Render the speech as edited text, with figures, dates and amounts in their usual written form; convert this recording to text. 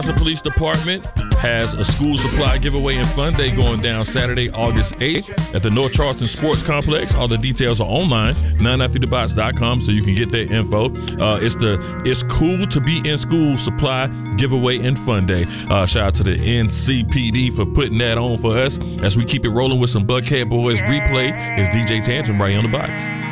The police department has a school supply giveaway and fun day going down Saturday, August 8th at the North Charleston Sports Complex. All the details are online, 9950box.com, so you can get that info. It's cool to be in school supply giveaway and fun day. Shout out to the NCPD for putting that on for us as we keep it rolling with some Buckhead Boys replay. It's DJ Tantrum right on the box.